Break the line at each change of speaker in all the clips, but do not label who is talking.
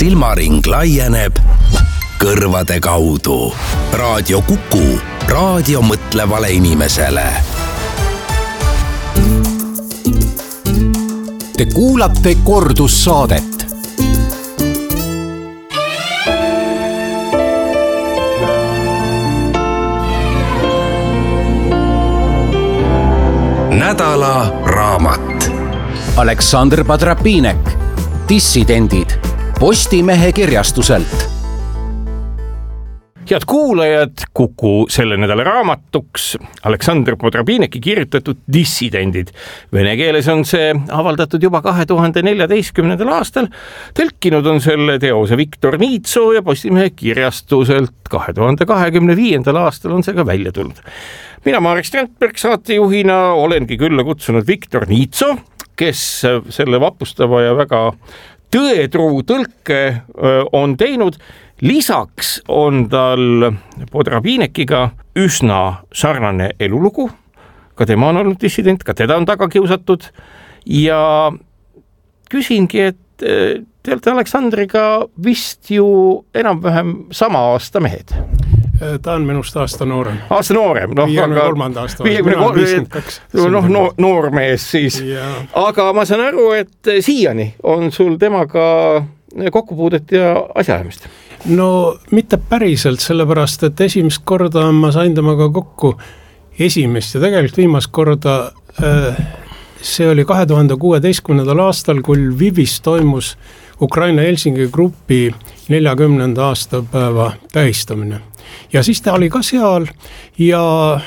silmaring laieneb kõrvade kaudu. Raadio Kuku, raadio mõtlevale inimesele.
Te kuulate kordussaadet.
Nädala raamat.
Aleksandr Podrapinek, Dissidendid, Postimehe kirjastuselt.
Head kuulajad, Kuku selle nädala raamatuks Aleksandr Podrapineki kirjutatud Dissidendid. Vene keeles on see avaldatud juba 2014. aastal. Tõlkinud on selle teose Viktor Niitso ja Postimehe kirjastuselt 2025. aastal on see ka välja tulnud. Mina, Marek Strandberg, saatejuhina olengi külla kutsunud Viktor Niitso, kes selle vapustava ja väga tõetruu tõlke on teinud. Lisaks on tal Podrapinekiga üsna sarnane elulugu. Ka tema on olnud dissident, ka teda on taga kiusatud. Ja küsingi, et te olete Aleksandriga vist ju enam-vähem sama aasta mehed.
Ta on minust aasta noorem.
Aasta noorem.
53. aasta.
Noor mees siis. Ja. Aga ma saan aru, et siiani on sul temaga kokkupuudet ja asjaajamist.
No mitte päriselt, sellepärast, et esimest korda ma sain temaga kokku esimest ja tegelikult viimast korda see oli 2016. aastal, kui Lvivis toimus Ukraina Helsingi grupi 40. aastapäeva tähistamine. Ja siis ta oli ka seal ja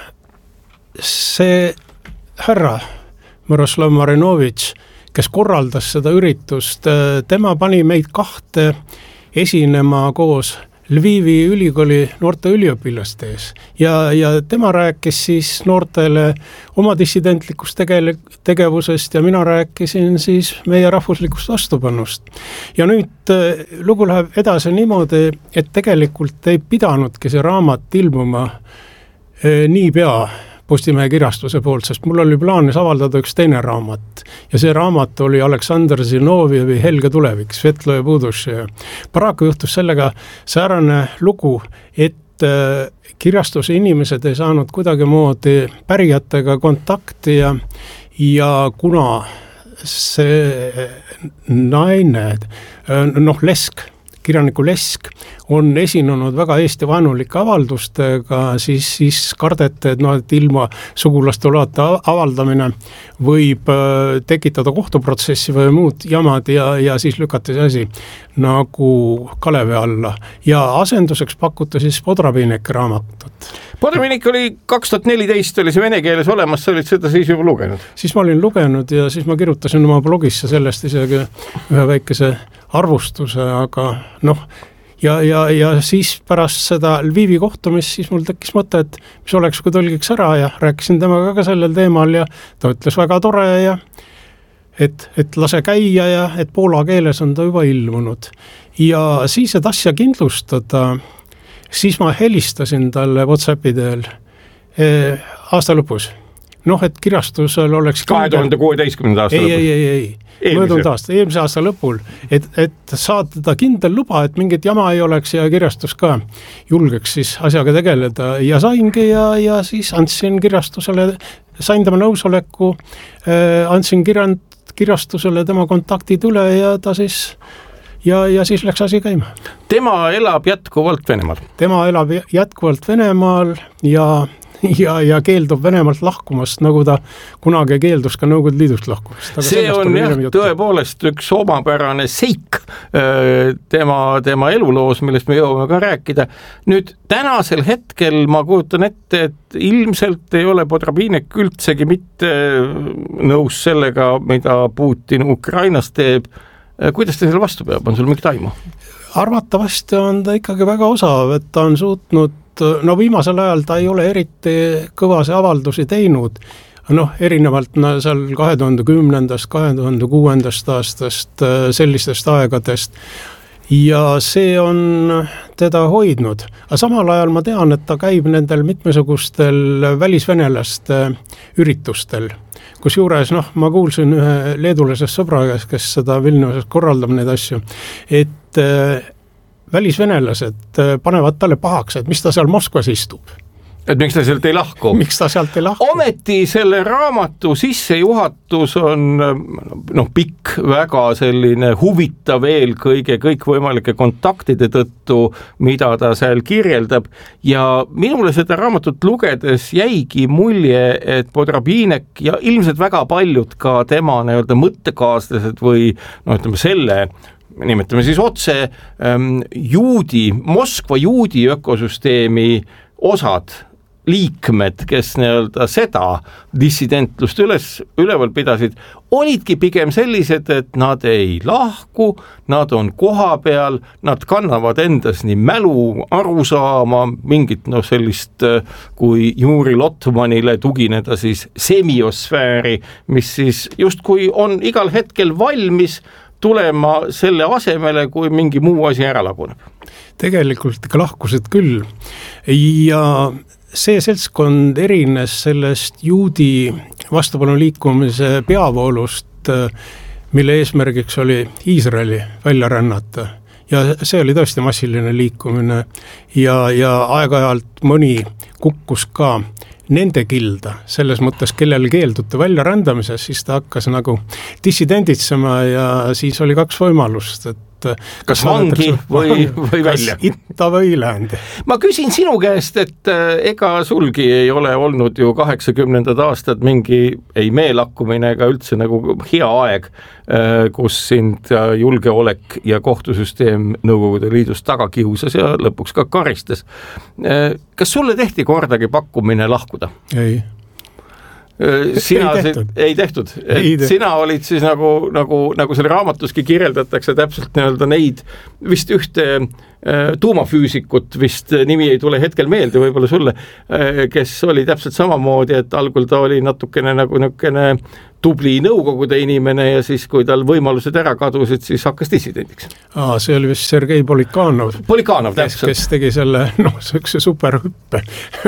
see härra Miroslav Marinovitš, kes korraldas seda üritust, tema pani meid kahte esinema koos Lvivi ülikooli noorte üliõpilaste ees ja tema rääkis siis noortele oma dissidentlikust tegevusest ja mina rääkisin siis meie rahvuslikust vastupannust. Ja nüüd lugu läheb edasi niimoodi, et tegelikult ei pidanudki see raamat ilmuma niipea Postimehe kirjastuse poolt, sest mul oli plaanis avaldada üks teine raamat. Ja see raamat oli Aleksandr Zinovjevi Helge tulevik, Svetlo ja Buduše. Paraku juhtus sellega säärane lugu, et kirjastuse inimesed ei saanud kuidagi moodi pärijatega kontakti ja kuna see naine, Lesk, kirjaniku Lesk, on esinenud väga Eesti vaenulike avaldustega, siis kardete, et ilma sugulaste loata avaldamine võib tekitada kohtuprotsessi või muud jamad ja siis lükati see asi nagu Kalevi alla. Ja asenduseks pakuti siis Podrapineki raamatut.
Podrapinek oli 2014, oli see vene keeles olemas, sa olid seda siis juba lugenud?
Siis ma olin lugenud ja siis ma kirjutasin oma blogisse sellest isegi ühe väikese arvustuse, aga ja siis pärast seda Lvivi kohtumist siis mul tekkis mõte, et mis oleks, kui tõlgiks ära ja rääkisin temaga ka sellel teemal ja ta ütles väga tore ja et lase käia ja et poola keeles on ta juba ilmunud. Ja siis, et asja kindlustada, siis ma helistasin talle WhatsAppi teel aasta lõpus. Et kirjastusel oleks
2016. aasta lõpul.
Ei. Eelmise aasta lõpul, et saada ta kindel luba, et mingit jama ei oleks ja kirjastus ka julgeks siis asjaga tegeleda ja saingi ja siis andsin kirjastusele, sain tema nõusoleku, andsin kirjastusele tema kontaktid üle ja ta siis ja siis läks asi käima.
Tema elab jätkuvalt Venemaal?
Tema elab jätkuvalt Venemaal ja keeldub Venemaalt lahkumast, nagu ta kunagi keeldus ka Nõukogude Liidust lahkumast.
See on tõepoolest üks omapärane seik tema eluloos, millest me jõuame ka rääkida. Nüüd tänasel hetkel ma kujutan ette, et ilmselt ei ole Podrapinek üldsegi mitte nõus sellega, mida Putin Ukrainas teeb. Kuidas ta selle vastu peab? On sul mingit aimu?
Arvatavasti on ta ikkagi väga osav, et ta on suutnud viimasel ajal ta ei ole eriti kõvasi avaldusi teinud. Erinevalt seal 2010. 2006. aastast, sellistest aegadest. Ja see on teda hoidnud. Aga samal ajal ma tean, et ta käib nendel mitmesugustel välisvenelaste üritustel, kusjuures ma kuulsin ühe leedulasest sõbra käest, kes seda Vilniuses korraldab neid asju, et välisvenelased panevad talle pahaks, et mis ta seal Moskvas istub.
Et miks ta sealt ei lahku?
Miks ta sealt ei lahku?
Ometi selle raamatu sissejuhatus on pikk, väga selline huvitav eelkõige kõikvõimalike kontaktide tõttu, mida ta seal kirjeldab. Ja minule seda raamatut lugedes jäigi mulje, et Podrabinek ja ilmselt väga paljud ka tema mõttekaaslased või nimetame siis otse Moskva juudi ökosüsteemi osad, liikmed, kes seda dissidentlust üleval pidasid, olidki pigem sellised, et nad ei lahku, nad on koha peal, nad kannavad endas nii mälu, arusaama, mingit sellist, kui Juri Lotmanile tugineda siis semiosfääri, mis siis justkui on igal hetkel valmis tulema selle asemele, kui mingi muu asi ära laguneb. Tegelikult ikka lahkusid küll ja see seltskond erines sellest juudi vastupanu liikumise peavoolust, mille eesmärgiks oli Iisraeli välja rännata. Ja see oli tõesti massiline liikumine ja aeg-ajalt mõni kukkus ka nende kilda, selles mõttes, kellel keelduti välja rändamises, siis ta hakkas nagu dissidenditsema ja siis oli kaks võimalust, et kas vangi või välja?
Kas itta või läände?
Ma küsin sinu käest, et ega sulgi ei ole olnud ju 80. aastad mingi ei meelakkumine ega üldse nagu hea aeg, kus sind julgeolek ja kohtusüsteem Nõukogude Liidust taga kiusas ja lõpuks ka karistas. Kas sulle tehti kordagi pakkumine lahkuda?
Ei.
Ei tehtud. Sina olid siis nagu selle raamatuski kirjeldatakse täpselt neid vist ühte tuumafüüsikut, vist nimi ei tule hetkel meelde võib-olla sulle, kes oli täpselt samamoodi, et algul ta oli natukene tubli nõukogude inimene ja siis, kui tal võimalused ära kadusid, siis hakkas dissidendiks.
See oli vist Sergei Polikanov,
täpselt.
Kes tegi selle sellise superhüppe.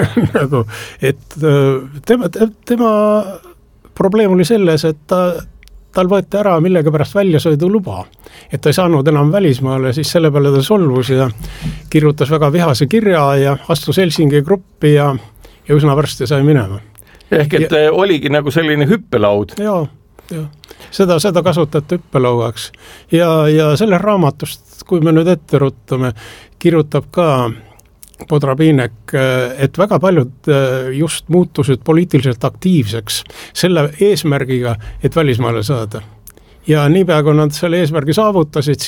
et tema probleem oli selles, et tal võeti ära millega pärast väljasõidu luba, et ta ei saanud enam välismaale, siis selle peale ta solvus ja kirjutas väga vihase kirja ja astus Helsingi gruppi ja üsna varsti sai minema.
Ehk et oligi nagu selline hüppelaud.
Jaa. Seda kasutati hüppelauaks ja selle raamatust, kui me nüüd ette ruttame, kirjutab ka Podrabinek, et väga paljud just muutusid poliitiliselt aktiivseks selle eesmärgiga, et välismaale saada. Ja niipea, kui nad selle eesmärgi saavutasid,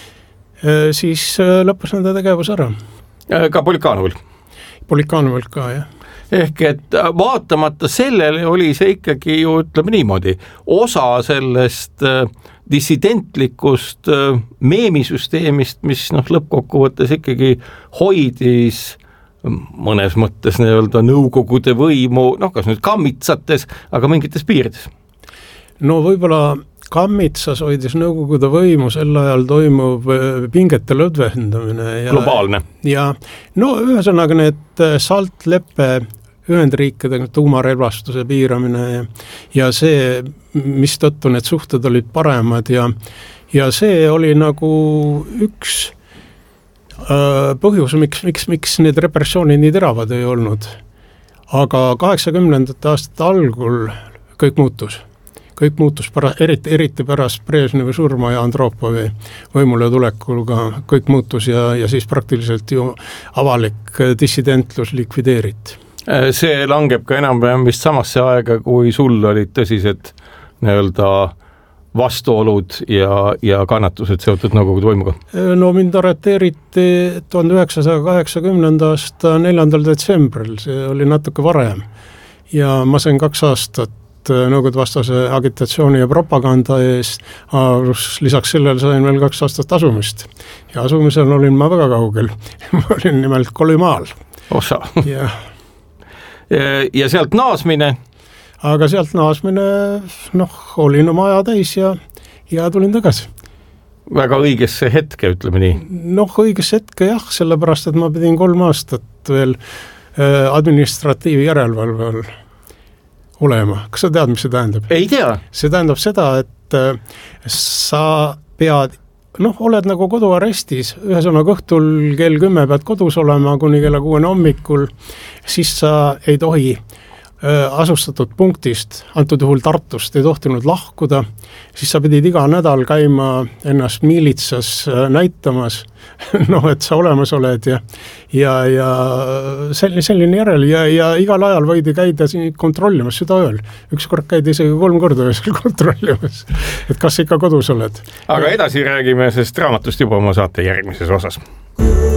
siis lõppes nende tegevus ära.
Ka Polikanovil?
Polikanovil ka, jah.
Ehk et vaatamata sellele oli see ikkagi ju, ütleme niimoodi, osa sellest dissidentlikust meemisüsteemist, mis lõppkokkuvõttes ikkagi hoidis mõnes mõttes nõukogude võimu, kas nüüd kammitsates, aga mingites piirides. No võib-olla Kammitsas hoidis nõukogude võimu, sel ajal toimub pingete lõdvendamine. Globaalne.
Ja ühesõnaga need SALT-leppe Ühendriikidega tuumarelvastuse piiramine ja see, mis tõttu need suhted olid paremad ja see oli nagu üks põhjus, miks need repressioonid nii teravad ei olnud. Aga 80. aastate algul kõik muutus. Kõik muutus eriti pärast Brežnevi surma ja Andropovi võimule tulekul ka kõik muutus ja siis praktiliselt ju avalik dissidentlus likvideeriti.
See langeb ka enam-vähem vist samasse aega, kui sul olid tõsised vastuolud ja kannatused seotud nõukogude võimuga?
Mind arreteeriti 1980. aasta 4. detsembril, see oli natuke varem ja ma sain 2 aastat nõukogude vastase agitatsiooni ja propaganda eest, lisaks sellele sain veel 2 aastat asumist ja asumisel olin ma väga kaugel, ma olin nimelt Kolimaal.
Osa. Ja sealt naasmine?
Aga sealt naasmine, olin oma aja täis ja tulin tagasi.
Väga õigesse hetke, ütleme nii?
Õigesse hetke jah, sellepärast, et ma pidin 3 aastat veel administratiivi järelevalve all olema. Kas sa tead, mis see tähendab?
Ei tea.
See tähendab seda, et sa pead, oled nagu koduarestis, ühesõnaga õhtul kell 10 pead kodus olema kuni kella 6 hommikul, siis sa ei tohi asustatud punktist, antud juhul Tartust, ei tohtinud lahkuda, siis sa pidid iga nädal käima ennast miilitsas näitamas, et sa olemas oled ja selline järel ja igal ajal võidi käida kontrollimas südaööl. Ükskord käidi isegi 3 korda öösel kontrollimas, et kas ikka kodus oled.
Aga edasi räägime sest raamatust juba oma saate järgmises osas.